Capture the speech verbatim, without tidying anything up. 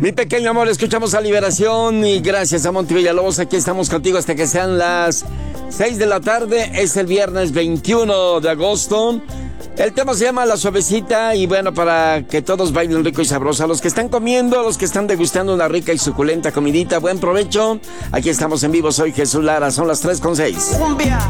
Mi pequeño amor, escuchamos a Liberación y gracias a Monty Villalobos. Aquí estamos contigo hasta que sean las seis de la tarde. Es el viernes veintiuno de agosto. El tema se llama La Suavecita y bueno, para que todos bailen rico y sabroso. A los que están comiendo, a los que están degustando una rica y suculenta comidita, buen provecho. Aquí estamos en vivo, soy Jesús Lara, son las tres con seis. Cumbia.